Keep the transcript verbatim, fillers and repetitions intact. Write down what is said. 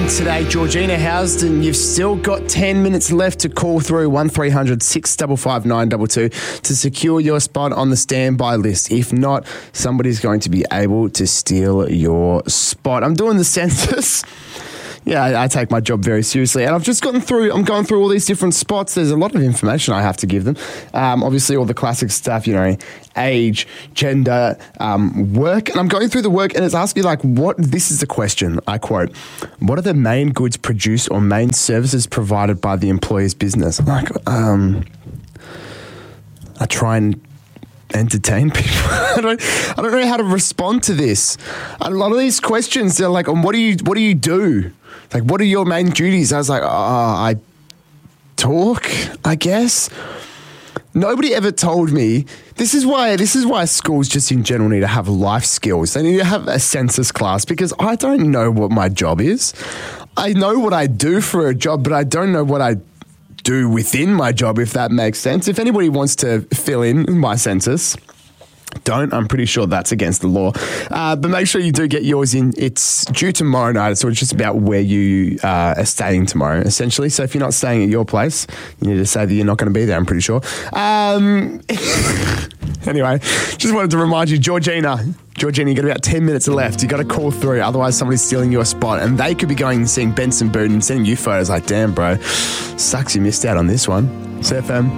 in today. Georgina Housden, you've still got ten minutes left to call through one three hundred six five five nine two two to secure your spot on the standby list. If not, somebody's going to be able to steal your spot. I'm doing the census. Yeah, I, I take my job very seriously. And I've just gotten through, I'm going through all these different spots. There's a lot of information I have to give them. Um, obviously, all the classic stuff, you know, age, gender, um, work. And I'm going through the work and it's asking like, what, this is the question, I quote, what are the main goods produced or main services provided by the employer's business? I'm like, um, I try and entertain people. I don't, I don't know how to respond to this. A lot of these questions, they're like, um, what do you, what do you do? Like, what are your main duties? I was like, oh, I talk, I guess. Nobody ever told me. This is why, this is why schools just in general need to have life skills. They need to have a census class because I don't know what my job is. I know what I do for a job, but I don't know what I do within my job, if that makes sense. If anybody wants to fill in my census, don't. I'm pretty sure that's against the law. Uh, but make sure you do get yours in. It's due tomorrow night, so it's just about where you uh, are staying tomorrow, essentially. So if you're not staying at your place, you need to say that you're not going to be there, I'm pretty sure. Um, anyway, just wanted to remind you, Georgina, Georgina, you got about ten minutes left. You got to call through, otherwise somebody's stealing your spot, and they could be going and seeing Benson Boone and sending you photos like, damn, bro, sucks you missed out on this one. C F M.